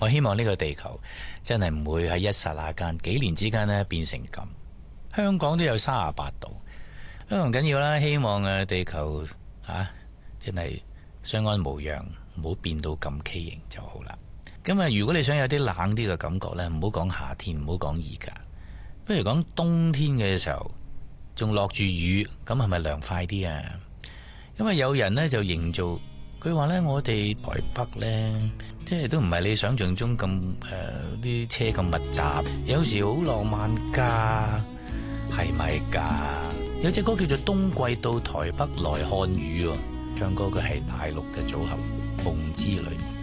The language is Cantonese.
我希望呢個地球真係唔會喺一剎那間幾年之間呢變成咁。香港都有38度，都唔緊要啦。希望地球真係相安無恙，唔好變到咁畸形就好啦。咁如果你想有啲冷啲嘅感覺呢，唔好講夏天，唔好講而家，不如講冬天嘅時候仲落住雨，咁係咪涼快啲啊？因為有人呢就營造，佢話呢，我哋台北呢，即係都唔係你想象中咁啲車咁密集，有時好浪漫噶，係咪噶？有隻歌叫做《冬季到台北來看雨》，唱歌嘅係大陸嘅組合夢之旅。